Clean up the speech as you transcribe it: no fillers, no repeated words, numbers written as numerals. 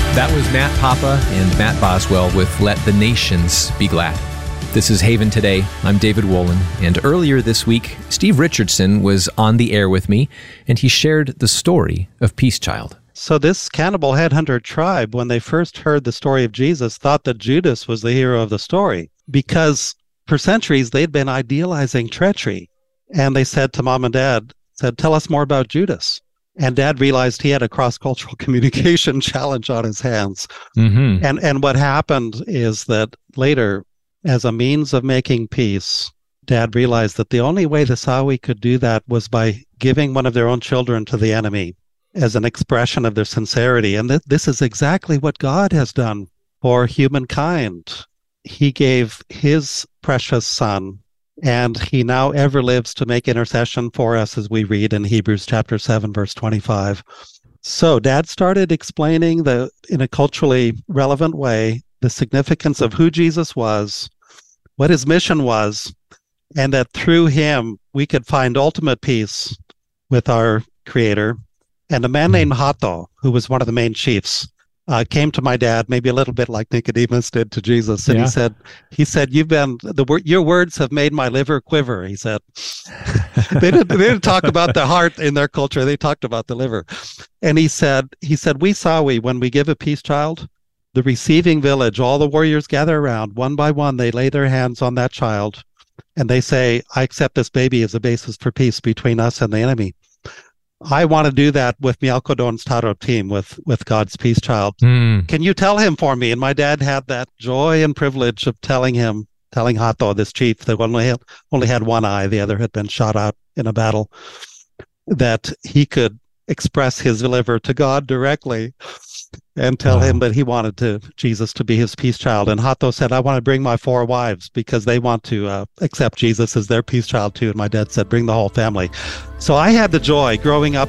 That was Matt Papa and Matt Boswell with Let the Nations Be Glad. This is Haven Today. I'm David Wolin, and earlier this week, Steve Richardson was on the air with me, and he shared the story of Peace Child. So this cannibal headhunter tribe, when they first heard the story of Jesus, thought that Judas was the hero of the story, because for centuries they'd been idealizing treachery. And they said to mom and dad, tell us more about Judas. And Dad realized he had a cross-cultural communication challenge on his hands. Mm-hmm. And what happened is that later, as a means of making peace, Dad realized that the only way the Sawi could do that was by giving one of their own children to the enemy as an expression of their sincerity. And this is exactly what God has done for humankind. He gave his precious son, and he now ever lives to make intercession for us, as we read in Hebrews chapter 7, verse 25. So Dad started explaining in a culturally relevant way, the significance of who Jesus was, what his mission was, and that through him we could find ultimate peace with our Creator. And a man named Hato, who was one of the main chiefs, came to my dad, maybe a little bit like Nicodemus did to Jesus, and he said, your words have made my liver quiver. He said, they didn't talk about the heart in their culture; they talked about the liver. And he said, when we give a peace child, the receiving village, all the warriors gather around, one by one, they lay their hands on that child, and they say, "I accept this baby as a basis for peace between us and the enemy." I want to do that with Mialkodon's Taro team, with God's Peace Child. Can you tell him for me? And my dad had that joy and privilege of telling Hato, this chief that only had one eye, the other had been shot out in a battle, that he could express his liver to God directly and tell him that he wanted Jesus to be his peace child. And Hato said, I want to bring my 4 wives because they want to accept Jesus as their peace child too. And my dad said, bring the whole family. So I had the joy growing up